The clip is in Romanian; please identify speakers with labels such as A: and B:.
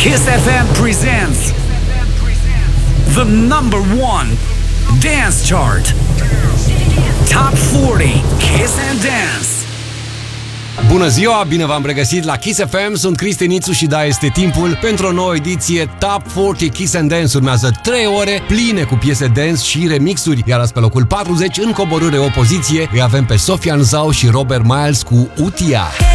A: Kiss FM presents the #1 dance chart. Top 40 Kiss and Dance.
B: Bună ziua, bine v-am regăsit la Kiss FM, sunt Cristi Nițu și da, este timpul pentru o nouă ediție Top 40 Kiss and Dance. Urmează 3 ore pline cu piese dance și remixuri, iar azi pe locul 40 în coborâre o poziție îi avem pe Sofian Zhao și Robert Miles cu Utia.